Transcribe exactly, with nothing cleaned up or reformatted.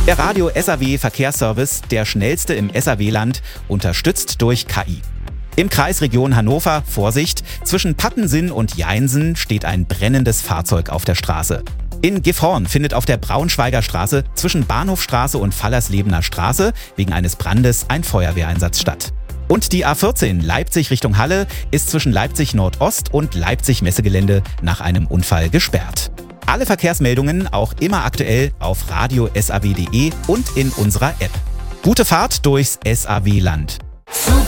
Der Radio S A W Verkehrsservice, der schnellste im S A W-Land, unterstützt durch K I. Im Kreis Region Hannover, Vorsicht, zwischen Pattensinn und Jeinsen steht ein brennendes Fahrzeug auf der Straße. In Gifhorn findet auf der Braunschweiger Straße zwischen Bahnhofstraße und Fallerslebener Straße wegen eines Brandes ein Feuerwehreinsatz statt. Und die A vierzehn Leipzig Richtung Halle ist zwischen Leipzig Nordost und Leipzig Messegelände nach einem Unfall gesperrt. Alle Verkehrsmeldungen auch immer aktuell auf radio punkt s a w punkt d e und in unserer App. Gute Fahrt durchs S A W-Land.